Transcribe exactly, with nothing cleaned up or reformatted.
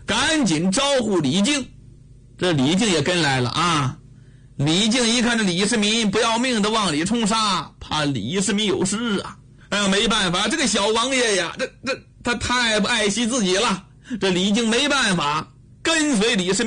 赶紧招呼李靖。这李靖也跟来了啊。李靖一看这李世民不要命的往里冲杀，怕李世民有事啊。哎呀，没办法，这个小王爷呀，这这他太不爱惜自己了。这李靖没办法，跟随李世民